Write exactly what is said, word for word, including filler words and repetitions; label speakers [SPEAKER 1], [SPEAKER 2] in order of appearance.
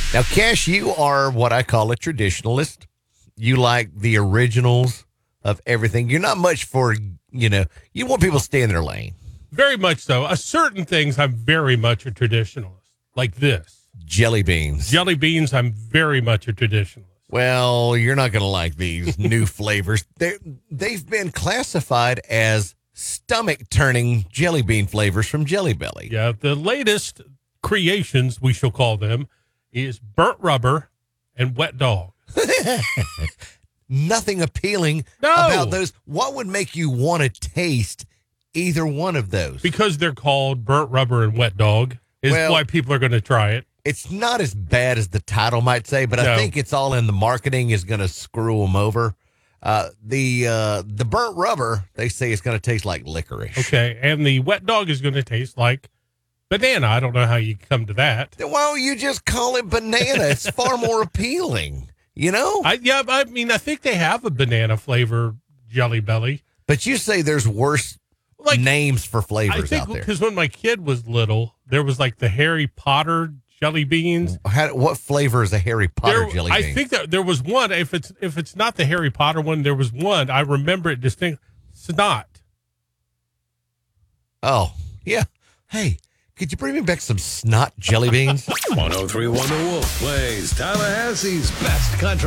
[SPEAKER 1] Now, Cash, you are what I call a traditionalist. You like the originals of everything. You're not much for, you know, you want people to stay in their lane.
[SPEAKER 2] Very much so. Uh, certain things, I'm very much a traditionalist. Like this.
[SPEAKER 1] Jelly beans.
[SPEAKER 2] Jelly beans, I'm very much a traditionalist.
[SPEAKER 1] Well, you're not going to like these new flavors. They're, they've been classified as stomach-turning jelly bean flavors from Jelly Belly.
[SPEAKER 2] Yeah, the latest creations, we shall call them, is burnt rubber and wet dog.
[SPEAKER 1] Nothing appealing
[SPEAKER 2] No.
[SPEAKER 1] about those. What would make you want to taste either one of those?
[SPEAKER 2] Because they're called burnt rubber and wet dog is
[SPEAKER 1] Well,
[SPEAKER 2] why people are going to try it.
[SPEAKER 1] It's not as bad as the title might say, but
[SPEAKER 2] No.
[SPEAKER 1] I think it's all in the marketing is going to screw them over. Uh, the uh, the burnt rubber, they say it's going to taste like licorice.
[SPEAKER 2] Okay, and the wet dog is going to taste like banana. I don't know how you come to that.
[SPEAKER 1] Why don't you just call it banana? It's far more appealing, you know?
[SPEAKER 2] I yeah, I mean, I think they have a banana flavor Jelly Belly.
[SPEAKER 1] But you say there's worse
[SPEAKER 2] Like,
[SPEAKER 1] names for
[SPEAKER 2] I
[SPEAKER 1] flavors
[SPEAKER 2] think
[SPEAKER 1] out there.
[SPEAKER 2] because when my kid was little, there was like the Harry Potter jelly beans.
[SPEAKER 1] How, what flavor is a Harry Potter
[SPEAKER 2] There-
[SPEAKER 1] jelly bean?
[SPEAKER 2] I think that there was one. If it's if it's not the Harry Potter one, there was one. I remember it distinct. Snot.
[SPEAKER 1] Oh, yeah. Hey, could you bring me back some snot jelly beans?
[SPEAKER 3] one oh three point one The Wolf plays Tallahassee's best country.